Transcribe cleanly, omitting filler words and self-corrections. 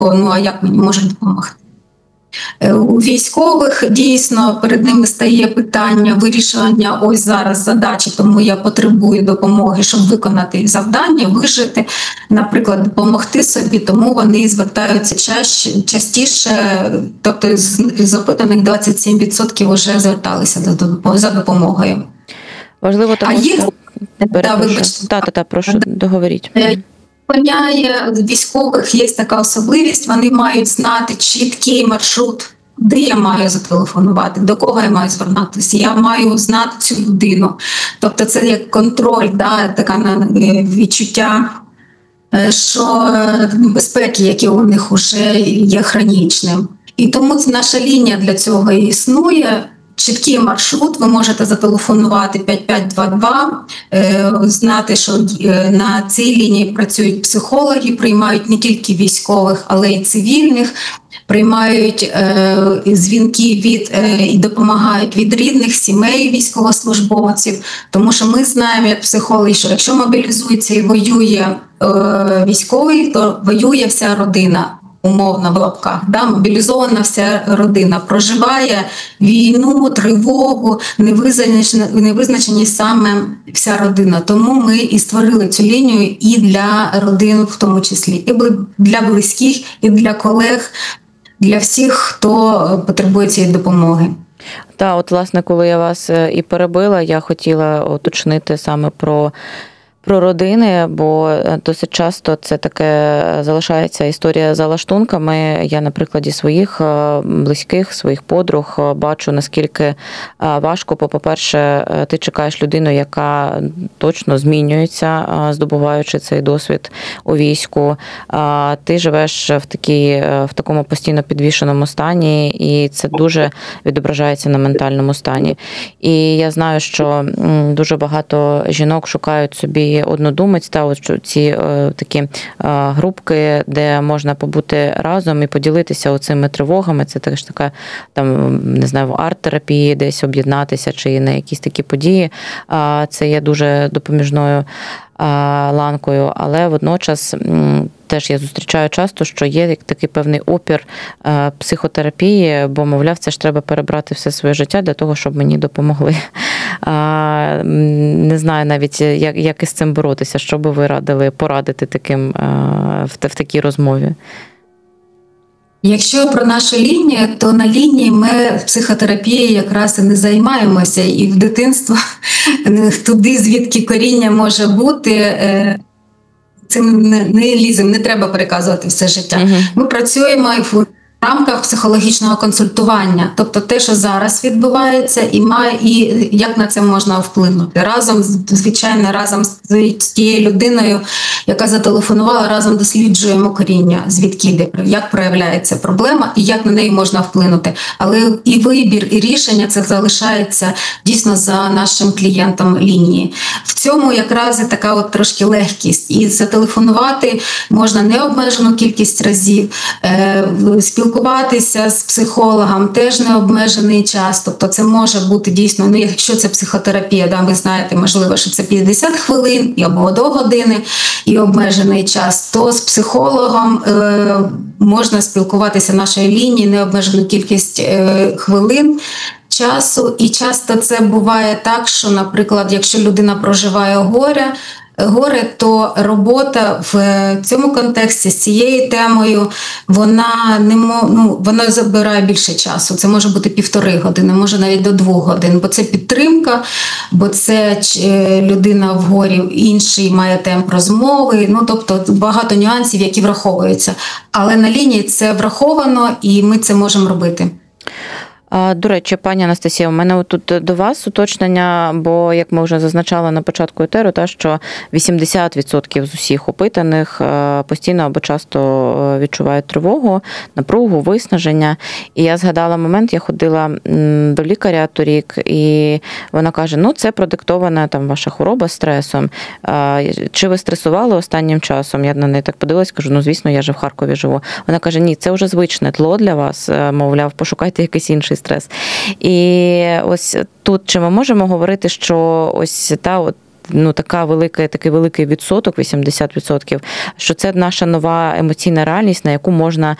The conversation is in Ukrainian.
ну а як мені можуть допомогти? У військових дійсно перед ними стає питання вирішення ось зараз задачі, тому я потребую допомоги, щоб виконати завдання, вижити, наприклад, допомогти собі, тому вони звертаються частіше, тобто з опитаних 27% вже зверталися за допомогою. Важливо, тому що... Прошу, договоріть. У військових є така особливість, вони мають знати чіткий маршрут, де я маю зателефонувати, до кого я маю звернутися, я маю знати цю людину. Тобто це як контроль, таке відчуття, що безпеки, які у них вже є хронічним. І тому наша лінія для цього і існує. Чіткий маршрут, ви можете зателефонувати 5522, знати, що на цій лінії працюють психологи, приймають не тільки військових, але й цивільних, приймають дзвінки і допомагають від рідних, сімей військовослужбовців, тому що ми знаємо, як психологи, що якщо мобілізується і воює військовий, то воює вся родина. Умовно в лапках, мобілізована вся родина, проживає війну, тривогу, невизначеність саме вся родина. Тому ми і створили цю лінію і для родин в тому числі, і для близьких, і для колег, для всіх, хто потребує цієї допомоги. Так, от власне, коли я вас і перебила, я хотіла уточнити саме про родини, бо досить часто це таке залишається історія за лаштунками. Я на прикладі своїх близьких, своїх подруг бачу, наскільки важко, бо, по-перше, ти чекаєш людину, яка точно змінюється, здобуваючи цей досвід у війську. Ти живеш в такому постійно підвішеному стані, і це дуже відображається на ментальному стані. І я знаю, що дуже багато жінок шукають собі однодумець, ці такі групки, де можна побути разом і поділитися оцими тривогами. Це теж така, не знаю, в арт-терапії десь об'єднатися чи на якісь такі події. Це є дуже допоміжною ланкою, але водночас теж я зустрічаю часто, що є такий певний опір психотерапії, бо, мовляв, це ж треба перебрати все своє життя для того, щоб мені допомогли. Не знаю навіть, як із цим боротися, що би ви порадити таким в такій розмові. Якщо про нашу лінію, то на лінії ми психотерапією якраз і не займаємося, і в дитинство туди, звідки коріння може бути, цим не ліземо, не треба переказувати все життя. Ми працюємо в рамках психологічного консультування, тобто те, що зараз відбувається, і як на це можна вплинути. Разом з тією людиною, яка зателефонувала, разом досліджуємо коріння, звідки йде, як проявляється проблема і як на неї можна вплинути. Але і вибір, і рішення це залишається дійсно за нашим клієнтом лінії. В цьому якраз і така от трошки легкість. І зателефонувати можна необмежену кількість разів, спілкуватися з психологом теж необмежений час, тобто це може бути дійсно, якщо це психотерапія, ви знаєте, можливо, що це 50 хвилин або до години і обмежений час, то з психологом можна спілкуватися нашої лінії необмежену кількість хвилин, часу, і часто це буває так, що, наприклад, якщо людина проживає горе, то робота в цьому контексті з цією темою, вона забирає більше часу. Це може бути 1,5 години, може навіть до 2 годин, бо це підтримка, бо це людина в горі, інший має темп розмови, тобто багато нюансів, які враховуються. Але на лінії це враховано, і ми це можемо робити. До речі, пані Анастасія, у мене тут до вас уточнення, бо, як ми вже зазначали на початку етеру, що 80% з усіх опитаних постійно або часто відчувають тривогу, напругу, виснаження. І я згадала момент, я ходила до лікаря торік, і вона каже, це продиктована ваша хвороба стресом. Чи ви стресували останнім часом? Я на неї так подивилась, кажу, звісно, я же в Харкові живу. Вона каже, ні, це вже звичне тло для вас, мовляв, пошукайте якийсь інший стрес. І ось тут чи ми можемо говорити, що ось такий великий відсоток, 80%, що це наша нова емоційна реальність, на яку можна